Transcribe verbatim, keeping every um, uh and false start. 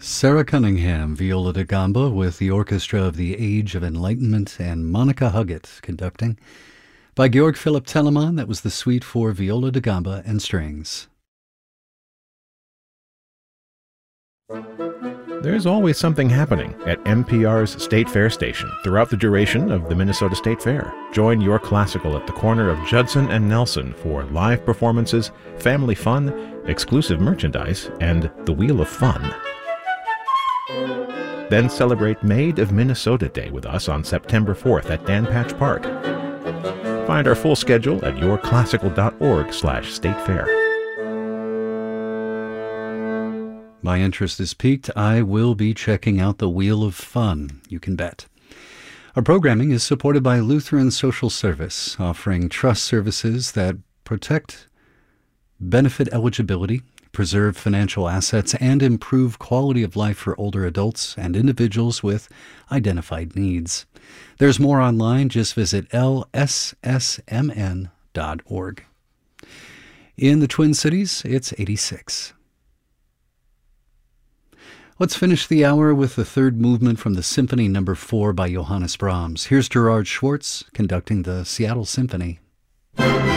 Sarah Cunningham, viola da gamba, with the orchestra of the Age of Enlightenment, and Monica Huggett conducting. By Georg Philipp Telemann, that was the suite for viola da gamba and strings. There's always something happening at N P R's State Fair station throughout the duration of the Minnesota State Fair. Join Your Classical at the corner of Judson and Nelson for live performances, family fun, exclusive merchandise, and the Wheel of Fun. Then celebrate Made of Minnesota Day with us on September fourth at Dan Patch Park. Find our full schedule at yourclassical.org slash state fair. My interest is piqued. I will be checking out the Wheel of Fun, you can bet. Our programming is supported by Lutheran Social Service, offering trust services that protect benefit eligibility, preserve financial assets, and improve quality of life for older adults and individuals with identified needs. There's more online. Just visit L S S M N dot org. In the Twin Cities, it's eighty-six. Let's finish the hour with the third movement from the Symphony Number four by Johannes Brahms. Here's Gerard Schwartz conducting the Seattle Symphony.